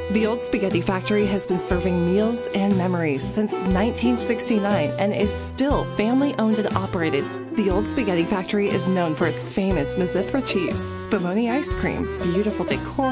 The Old Spaghetti Factory has been serving meals and memories since 1969 and is still family-owned and operated. The Old Spaghetti Factory is known for its famous Mizithra cheese, Spumoni ice cream, beautiful decor,